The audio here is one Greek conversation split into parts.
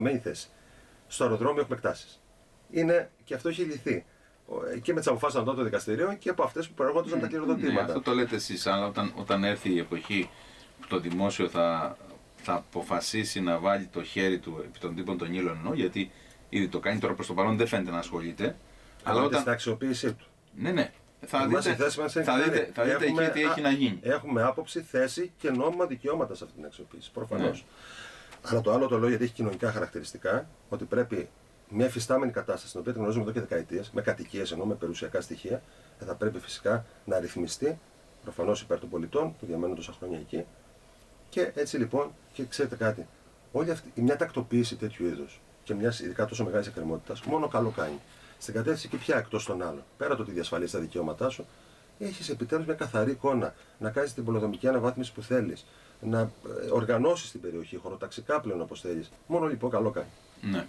θέση. Στο αεροδρόμιο έχουμε εκτάσεις. Και αυτό έχει λυθεί. Και με τις αποφάσεις των ανώτατων δικαστηρίων και από αυτές που προέρχονταν τα κληροδοτήματα. Ναι, αυτό το λέτε εσείς, αλλά όταν έρθει η εποχή που το δημόσιο θα αποφασίσει να βάλει το χέρι του επί των τύπων των ύλων, γιατί ήδη το κάνει τώρα προς το παρόν, δεν φαίνεται να ασχολείται. Αλλά όταν... στην αξιοποίησή του. Ναι. Θα δείτε εκεί τι έχει να γίνει. Έχουμε άποψη, θέση και νόμιμα δικαιώματα σε αυτή την αξιοποίηση. Προφανώς. Ναι. Αλλά το άλλο το λέω γιατί έχει κοινωνικά χαρακτηριστικά, ότι πρέπει μια εφιστάμενη κατάσταση, την οποία την γνωρίζουμε εδώ και δεκαετίες, με κατοικίες ενώ με περιουσιακά στοιχεία, θα πρέπει φυσικά να ρυθμιστεί προφανώς υπέρ των πολιτών που διαμένουν τόσα χρόνια εκεί. Και έτσι λοιπόν, και ξέρετε κάτι, όλη αυτή μια τακτοποίηση τέτοιου είδους και μια ειδικά τόσο μεγάλη εκκρεμότητα, μόνο καλό κάνει. Στην κατεύθυνση και πια εκτός των άλλων, πέρα το ότι διασφαλίζει τα δικαιώματά σου, έχεις επιτέλους μια καθαρή εικόνα, να κάνεις την πολεοδομική αναβάθμιση που θέλεις, να οργανώσεις την περιοχή, χωροταξικά πλέον όπως θέλεις. Μόνο λοιπόν καλό κάνει. Ναι.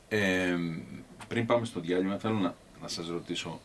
Πριν πάμε στο διάλειμμα, θέλω να σας ρωτήσω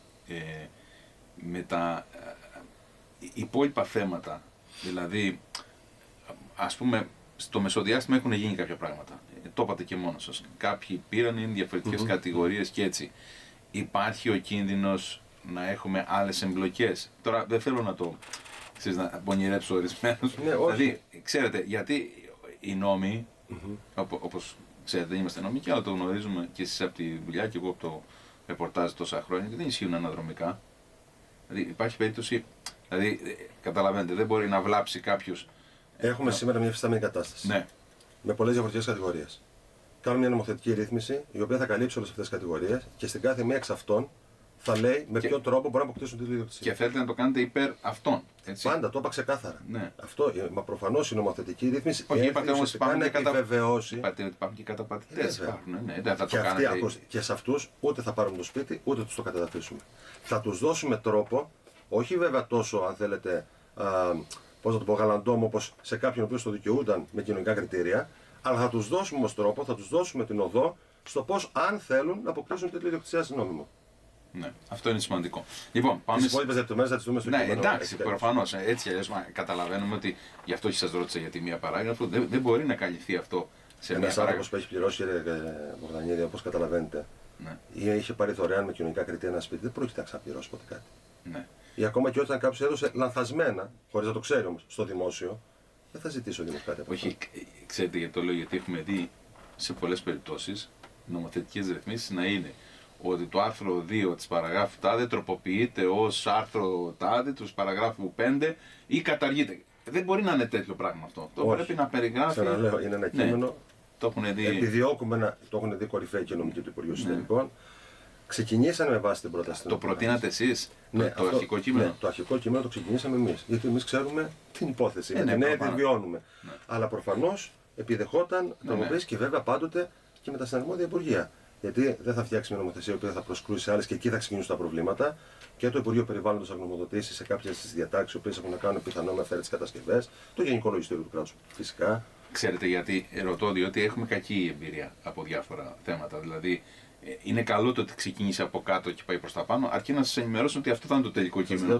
με τα υπόλοιπα θέματα, δηλαδή ας πούμε στο μεσοδιάστημα έχουν γίνει κάποια πράγματα, το είπατε και μόνος σας, κάποιοι πήραν, είναι διαφορετικές κατηγορίες και έτσι. Υπάρχει ο κίνδυνος να έχουμε άλλες εμπλοκές? Τώρα δεν θέλω να το πονηρέψω ορισμένους, δηλαδή ξέρετε, γιατί οι νόμοι, όπως ξέρετε δεν είμαστε νομικοί, αλλά το γνωρίζουμε και εσείς από τη δουλειά και εγώ από το ρεπορτάζ τόσα χρόνια, και δεν ισχύουν αναδρομικά. Δηλαδή υπάρχει περίπτωση, δηλαδή καταλαβαίνετε, δεν μπορεί να βλάψει κάποιος. Έχουμε σήμερα μια υφιστάμενη κατάσταση. Ναι. Με πολλές διαφορετικές κατηγορίες. Κάνουμε μια νομοθετική ρύθμιση η οποία θα καλύψει όλες αυτές τις κατηγορίες και στην κάθε μία εξ αυτών θα λέει με ποιον τρόπο μπορούν να αποκτήσουν την ιδιοκτησία. Και θέλετε να το κάνετε υπέρ αυτών. Έτσι. Πάντα, το είπα ξεκάθαρα. Ναι. Αυτό, προφανώς η νομοθετική ρύθμιση να επιβεβαιώσει. Είπατε ότι υπάρχουν και καταπατητές. Και σε αυτούς ούτε θα πάρουμε το σπίτι, ούτε τους το κατεδαφίσουμε. Θα τους δώσουμε τρόπο, όχι βέβαια τόσο αν θέλετε, πώς να το πω, γαλαντόμο όπως σε κάποιον ο οποίος το δικαιούνταν με κοινωνικά κριτήρια, αλλά θα τους δώσουμε όμως τρόπο, θα τους δώσουμε την οδό στο πώς αν θέλουν να αποκτήσουν τέτοια ιδιοκτησία νόμιμο. Ναι, αυτό είναι σημαντικό. Λοιπόν, πάμε. Τις υπόλοιπες λεπτομέρειες θα τις δούμε στο κείμενο. Ναι, εντάξει, προφανώς. Έτσι αλλιώς καταλαβαίνουμε ότι γι' αυτό και σας ρώτησα για τη μία παράγραφο. Δεν μπορεί να καλυφθεί αυτό σε μία παράγραφο. Ένας άνθρωπος που έχει πληρώσει, κύριε Μπογδανίδη, όπως καταλαβαίνετε, ή είχε πάρει δωρεάν με κοινωνικά κριτήρια ένα σπίτι, δεν πρόκειται να ξαναπληρώσει ποτέ κάτι. Ναι. Ή ακόμα και όταν κάποιος έδωσε λανθασμένα, χωρίς να το ξέρει όμως, στο δημόσιο, δεν θα ζητήσει ο Δήμος κάτι από αυτό. Όχι, ξέρετε γιατί το λέω, γιατί έχουμε δει σε πολλές περιπτώσεις νομοθετικές ρυθμίσεις να είναι ότι το άρθρο 2 της παραγράφου τάδε τροποποιείται ως άρθρο τάδε του παραγράφου 5 ή καταργείται. Δεν μπορεί να είναι τέτοιο πράγμα αυτό. Το πρέπει να περιγράφει. Ξαναλέω, είναι ένα κείμενο. Το έχουν δει. Επιδιώκουμε το έχουν δει κορυφαίοι και νομικοί του Υπουργείου Συνταγικών. Ξεκινήσαμε με βάση την πρόταση. Το προτείνατε εσείς, ναι, το αρχικό κείμενο? Ναι, το αρχικό κείμενο το ξεκινήσαμε εμείς. Γιατί εμείς ξέρουμε την υπόθεση. Με την έννοια τη βιώνουμε. Ναι. Αλλά προφανώς επιδεχόταν τροποποίηση και βέβαια πάντοτε και με τα συναρμόδια υπουργεία. Γιατί δεν θα φτιάξει μια νομοθεσία η οποία θα προσκρούσει σε άλλες και εκεί θα ξεκινήσουν τα προβλήματα. Και το Υπουργείο Περιβάλλοντος θα γνωμοδοτήσει σε κάποιες διατάξεις οι οποίες έχουν να κάνουν πιθανό με αυθαίρετες κατασκευές. Το Γενικό Λογιστήριο του κράτους φυσικά. Ξέρετε γιατί ρωτώ, διότι έχουμε κακή εμπειρία από διάφορα θέματα. Δηλαδή, είναι καλό το ότι ξεκίνησε από κάτω και πάει προς τα πάνω, αρκεί να σας ενημερώσω ότι αυτό θα είναι το τελικό κείμενο.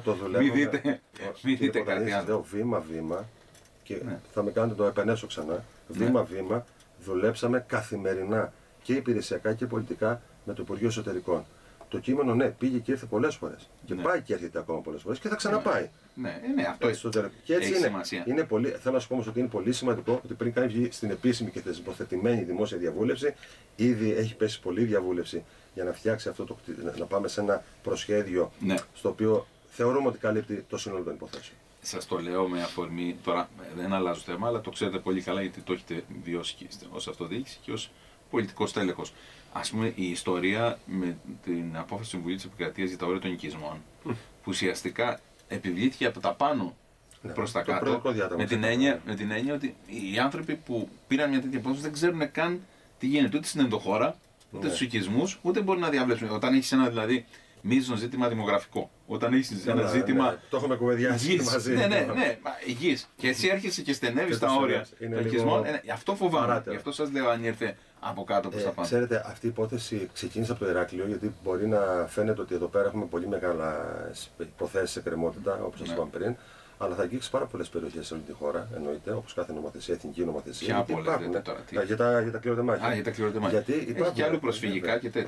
Μην δείτε κάτι άλλο. Βήμα-βήμα, και θα με κάνετε το επενέσω ξανά. Βήμα-βήμα δουλέψαμε καθημερινά και υπηρεσιακά και πολιτικά με το Υπουργείο Εσωτερικών. Το κείμενο, ναι, πήγε και ήρθε πολλές φορές. Και πάει και έρχεται ακόμα πολλές φορές και θα ξαναπάει. Ναι, αυτό και έτσι έχει σημασία. Θέλω να σου πω όμως ότι είναι πολύ σημαντικό ότι πριν κάνει βγει στην επίσημη και θεσμοθετημένη δημόσια διαβούλευση, ήδη έχει πέσει πολλή διαβούλευση για να φτιάξει αυτό να πάμε σε ένα προσχέδιο στο οποίο θεωρούμε ότι καλύπτει το σύνολο των υποθέσεων. Σας το λέω με αφορμή, τώρα δεν αλλάζω θέμα, αλλά το ξέρετε πολύ καλά γιατί το έχετε βιώσει ως αυτοδιοίκηση και ως πολιτικός τέλεχος. Ας πούμε, η ιστορία με την απόφαση του Συμβουλίου της Επικρατείας για τα όρια των οικισμών, που ουσιαστικά επιβλήθηκε από τα πάνω προς τα κάτω, με την έννοια ότι οι άνθρωποι που πήραν μια τέτοια απόφαση δεν ξέρουν καν τι γίνεται ούτε στην ενδοχώρα, ούτε στους οικισμούς, ούτε μπορεί να διαβλέψουν. Όταν έχεις ένα δηλαδή μείζον ζήτημα δημογραφικό, όταν έχεις ένα ζήτημα. Το έχουμε κουβεντιάσει μαζί. Ναι, υγιής. Και εσύ έρχεσαι και στενεύεις τα όρια των οικισμών. Αυτό φοβάμαι. Γι' αυτό σας λέω αν ήρθε από κάτω προς τα πάνω. Ξέρετε, αυτή η υπόθεση ξεκίνησε από το Ηράκλειο, γιατί μπορεί να φαίνεται ότι εδώ πέρα έχουμε πολύ μεγάλες υποθέσεις σε κρεμότητα, όπως σας είπαμε πριν. Αλλά θα αγγίξει πάρα πολλές περιοχές σε όλη τη χώρα, εννοείται, όπως κάθε νομοθεσία, εθνική νομοθεσία. Ποια από όλα, τώρα, για τα κληροτεμάχια. Για τα κληροτεμάχια. Γιατί έχει και άλλο προσφυγικά και τέτοια.